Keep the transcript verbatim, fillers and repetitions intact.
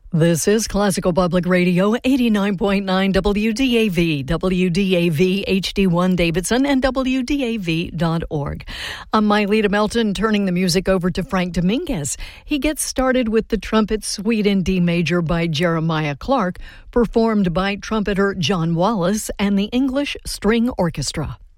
This is Classical Public Radio, eighty-nine point nine W D A V, W D A V H D one Davidson, and W D A V dot org. I'm Mylita Melton, turning the music over to Frank Dominguez. He gets started with the Trumpet Suite in D major by Jeremiah Clark, performed by trumpeter John Wallace and the English String Orchestra.